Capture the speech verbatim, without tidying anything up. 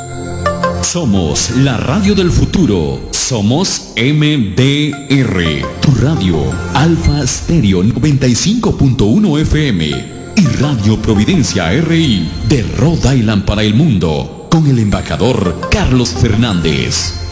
Somos la radio del futuro. Somos M D R, tu radio, Alfa Stereo noventa y cinco punto uno F M y Radio Providencia R I de Rhode Island para el mundo, con el embajador Carlos Fernández.